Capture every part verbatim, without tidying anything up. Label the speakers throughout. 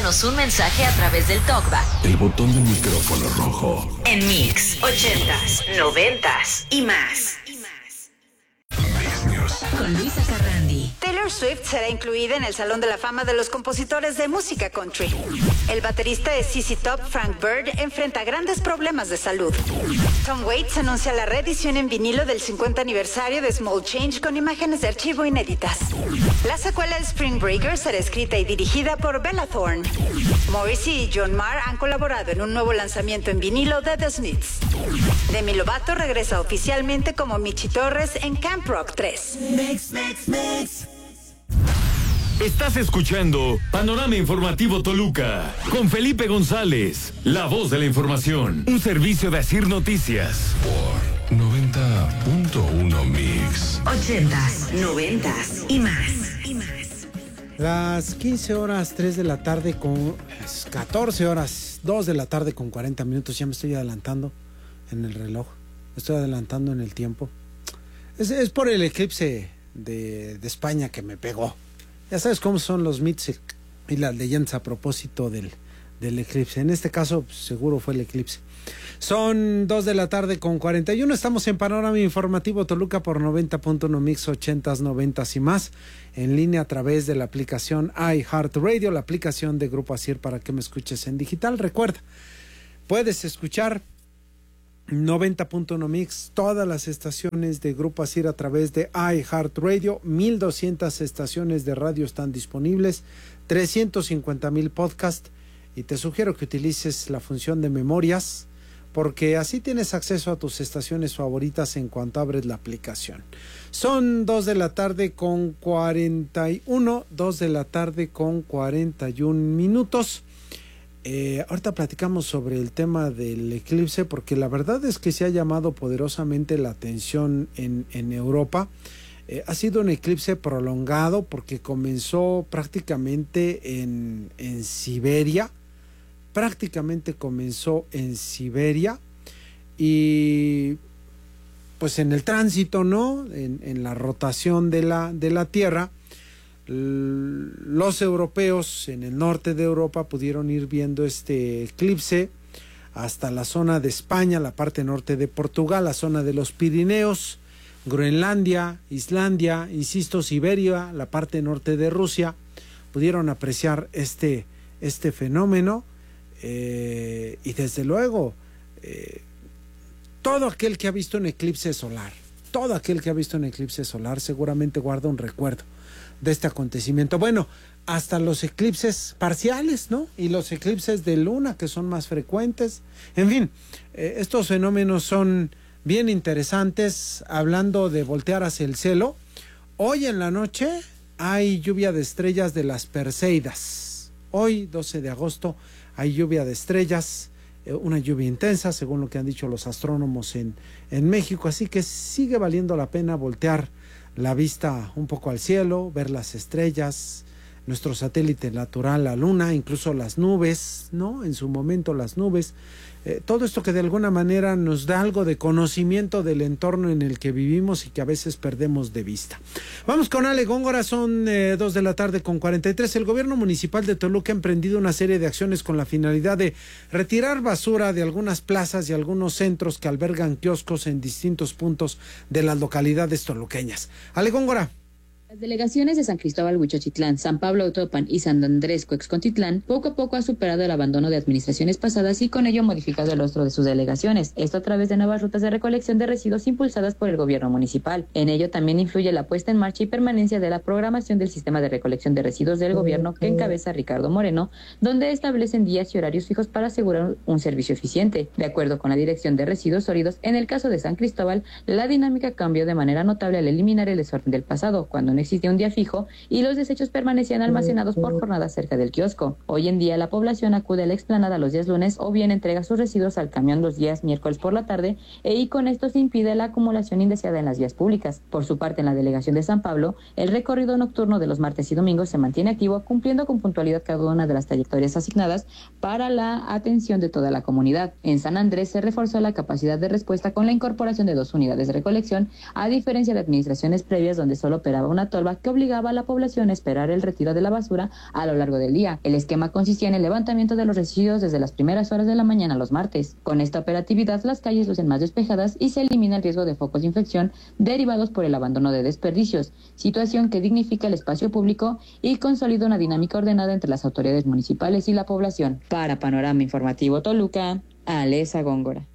Speaker 1: Mándanos un mensaje a través del talkback.
Speaker 2: El botón del micrófono rojo.
Speaker 1: En Mix, ochentas, noventas y más. Con Luisa Carrandi.
Speaker 3: Taylor Swift será incluida en el Salón de la Fama de los Compositores de Música Country. El baterista de Z Z Top, Frank Bird, enfrenta grandes problemas de salud. Tom Waits anuncia la reedición en vinilo del cincuenta aniversario de Small Change con imágenes de archivo inéditas. La secuela de Spring Breakers será escrita y dirigida por Bella Thorne. Morrissey y John Mayer han colaborado en un nuevo lanzamiento en vinilo de The Smiths. Demi Lovato regresa oficialmente como Michi Torres en Camp Rock tres.
Speaker 4: Mix, mix, mix.
Speaker 5: Estás escuchando Panorama Informativo Toluca con Felipe González, la voz de la información, un servicio de Asir Noticias.
Speaker 2: Por noventa punto uno Mix.
Speaker 1: Ochentas, noventas y más. Y más.
Speaker 6: Las quince horas, tres de la tarde con catorce horas, dos de la tarde con cuarenta minutos. Ya me estoy adelantando en el reloj. Me estoy adelantando en el tiempo. Es, es por el eclipse de, de España que me pegó. Ya sabes cómo son los mitos y las leyendas a propósito del, del eclipse. En este caso, pues, seguro fue el eclipse. Son dos de la tarde con cuarenta y uno. Estamos en Panorama Informativo Toluca por noventa punto uno Mix, ochentas, noventas y más. En línea a través de la aplicación iHeartRadio, la aplicación de Grupo Asir para que me escuches en digital. Recuerda, puedes escuchar noventa punto uno Mix, todas las estaciones de Grupo Asir a través de iHeartRadio. Mil doscientas estaciones de radio están disponibles, trescientos cincuenta mil podcasts, y te sugiero que utilices la función de memorias, porque así tienes acceso a tus estaciones favoritas en cuanto abres la aplicación. Son dos de la tarde con cuarenta y uno, dos de la tarde con cuarenta y un minutos. Eh, ahorita platicamos sobre el tema del eclipse, porque la verdad es que se ha llamado poderosamente la atención en, en Europa. Eh, ha sido un eclipse prolongado porque comenzó prácticamente en, en Siberia, prácticamente comenzó en Siberia y pues en el tránsito, ¿no? En, en la rotación de la, de la Tierra. Los europeos en el norte de Europa pudieron ir viendo este eclipse hasta la zona de España, la parte norte de Portugal, la zona de los Pirineos, Groenlandia, Islandia, insisto, Siberia, la parte norte de Rusia, pudieron apreciar este, este fenómeno. Eh, y desde luego, eh, todo aquel que ha visto un eclipse solar, todo aquel que ha visto un eclipse solar seguramente guarda un recuerdo de este acontecimiento. Bueno, hasta los eclipses parciales, ¿no? Y los eclipses de luna, que son más frecuentes. En fin, eh, estos fenómenos son bien interesantes. Hablando de voltear hacia el cielo, hoy en la noche hay lluvia de estrellas de las Perseidas. Hoy, doce de agosto, hay lluvia de estrellas, eh, una lluvia intensa, según lo que han dicho los astrónomos en, en México. Así que sigue valiendo la pena voltear la vista un poco al cielo, ver las estrellas, nuestro satélite natural, la luna, incluso las nubes, ¿no? En su momento las nubes, eh, todo esto que de alguna manera nos da algo de conocimiento del entorno en el que vivimos y que a veces perdemos de vista. Vamos con Ale Góngora, son eh, dos de la tarde con cuarenta y tres. El gobierno municipal de Toluca ha emprendido una serie de acciones con la finalidad de retirar basura de algunas plazas y algunos centros que albergan kioscos en distintos puntos de las localidades toluqueñas. Ale Góngora.
Speaker 7: Las delegaciones de San Cristóbal Huichochitlán, San Pablo Autopan y San Andrés Coexcontitlán poco a poco ha superado el abandono de administraciones pasadas y con ello modificado el rostro de sus delegaciones. Esto a través de nuevas rutas de recolección de residuos impulsadas por el gobierno municipal. En ello también influye la puesta en marcha y permanencia de la programación del sistema de recolección de residuos del gobierno que encabeza Ricardo Moreno, donde establecen días y horarios fijos para asegurar un servicio eficiente. De acuerdo con la Dirección de Residuos Sólidos, en el caso de San Cristóbal, la dinámica cambió de manera notable al eliminar el desorden del pasado, cuando no existía un día fijo y los desechos permanecían almacenados por jornadas cerca del kiosco. Hoy en día la población acude a la explanada los días lunes o bien entrega sus residuos al camión los días miércoles por la tarde e y con esto se impide la acumulación indeseada en las vías públicas. Por su parte, en la delegación de San Pablo, el recorrido nocturno de los martes y domingos se mantiene activo, cumpliendo con puntualidad cada una de las trayectorias asignadas para la atención de toda la comunidad. En San Andrés se reforzó la capacidad de respuesta con la incorporación de dos unidades de recolección, a diferencia de administraciones previas donde solo operaba una una tolva que obligaba a la población a esperar el retiro de la basura a lo largo del día. El esquema consistía en el levantamiento de los residuos desde las primeras horas de la mañana los martes. Con esta operatividad, las calles lucen más despejadas y se elimina el riesgo de focos de infección derivados por el abandono de desperdicios, situación que dignifica el espacio público y consolida una dinámica ordenada entre las autoridades municipales y la población. Para Panorama Informativo Toluca, Alesa Góngora.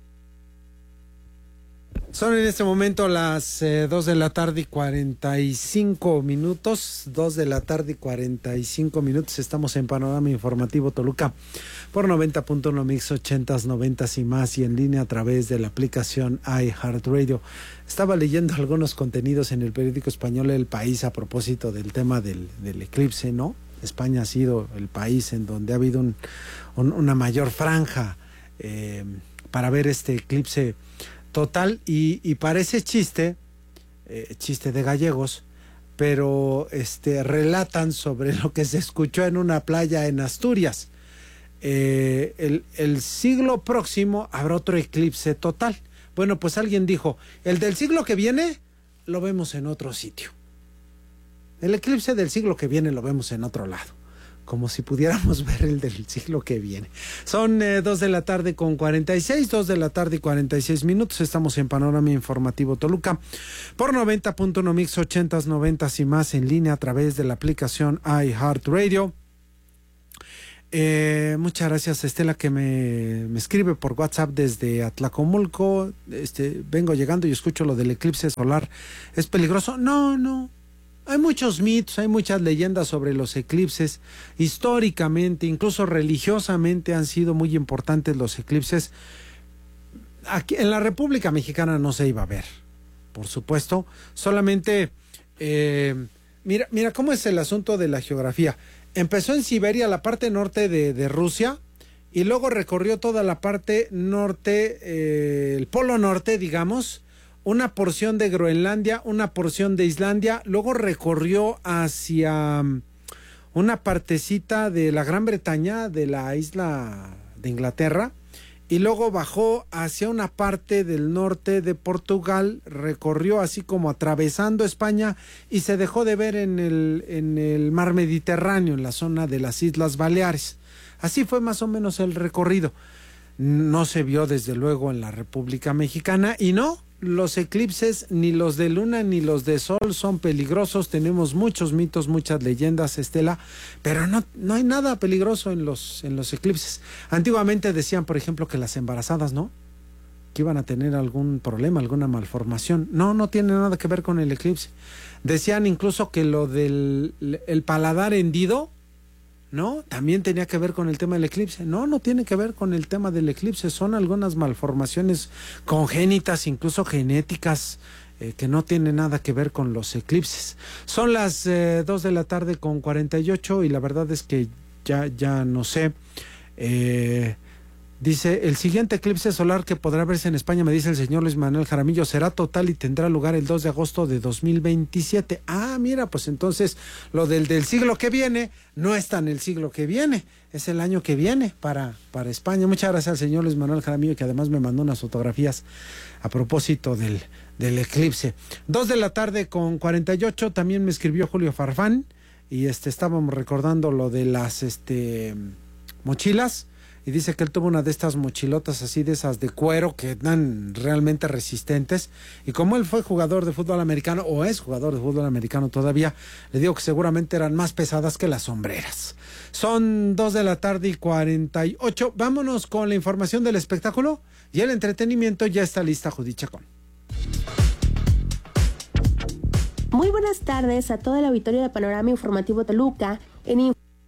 Speaker 6: Son en este momento las eh, dos de la tarde y cuarenta y cinco minutos, dos de la tarde y cuarenta y cinco minutos, estamos en Panorama Informativo Toluca por noventa punto uno Mix ochentas, noventas y más y en línea a través de la aplicación iHeartRadio. Estaba leyendo algunos contenidos en el periódico español El País a propósito del tema del, del eclipse, ¿no? España ha sido el país en donde ha habido un, un, una mayor franja eh, para ver este eclipse total y, y parece chiste, eh, chiste de gallegos, pero este relatan sobre lo que se escuchó en una playa en Asturias. Eh, el, el siglo próximo habrá otro eclipse total. Bueno, pues alguien dijo, el del siglo que viene lo vemos en otro sitio. El eclipse del siglo que viene lo vemos en otro lado. Como si pudiéramos ver el del siglo que viene. Son eh, dos de la tarde con cuarenta y seis, dos de la tarde y cuarenta y seis minutos. Estamos en Panorama Informativo Toluca por noventa punto uno Mix ochentas, noventas y más en línea a través de la aplicación iHeartRadio. Eh, muchas gracias a Estela que me, me escribe por WhatsApp desde Atlacomulco. Este, vengo llegando y escucho lo del eclipse solar. ¿Es peligroso? No, no. Hay muchos mitos, hay muchas leyendas sobre los eclipses. Históricamente, incluso religiosamente han sido muy importantes los eclipses. Aquí en la República Mexicana no se iba a ver, por supuesto. Solamente, eh, mira, mira cómo es el asunto de la geografía. Empezó en Siberia, la parte norte de, de Rusia, y luego recorrió toda la parte norte, eh, el polo norte, digamos, una porción de Groenlandia, una porción de Islandia, luego recorrió hacia una partecita de la Gran Bretaña, de la isla de Inglaterra, y luego bajó hacia una parte del norte de Portugal, recorrió así como atravesando España y se dejó de ver en el, en el mar Mediterráneo, en la zona de las Islas Baleares. Así fue más o menos el recorrido. No se vio desde luego en la República Mexicana y no, los eclipses, ni los de luna ni los de sol son peligrosos. Tenemos muchos mitos, muchas leyendas, Estela, pero no, no hay nada peligroso en los, en los eclipses. Antiguamente decían, por ejemplo, que las embarazadas, ¿no?, que iban a tener algún problema, alguna malformación. No, no tiene nada que ver con el eclipse. Decían incluso que lo del el paladar hendido, ¿no?, también tenía que ver con el tema del eclipse. No, no tiene que ver con el tema del eclipse. Son algunas malformaciones congénitas, incluso genéticas, eh, que no tienen nada que ver con los eclipses. Son las eh, dos de la tarde con cuarenta y ocho y la verdad es que ya, ya no sé. Eh, dice, el siguiente eclipse solar que podrá verse en España, me dice el señor Luis Manuel Jaramillo, será total y tendrá lugar el dos de agosto de dos mil veintisiete. Ah, mira, pues entonces lo del del siglo que viene no está en el siglo que viene, es el año que viene para, para España. Muchas gracias al señor Luis Manuel Jaramillo, que además me mandó unas fotografías a propósito del, del eclipse. Dos de la tarde con cuarenta y ocho, también me escribió Julio Farfán, y este estábamos recordando lo de las este mochilas. Y dice que él tuvo una de estas mochilotas así, de esas de cuero que dan realmente resistentes. Y como él fue jugador de fútbol americano, o es jugador de fútbol americano todavía, le digo que seguramente eran más pesadas que las sombreras. Son dos de la tarde y cuarenta y ocho. Vámonos con la información del espectáculo y el entretenimiento. Ya está lista Judy Chacón.
Speaker 8: Muy buenas tardes a todo el auditorio de Panorama Informativo Toluca. En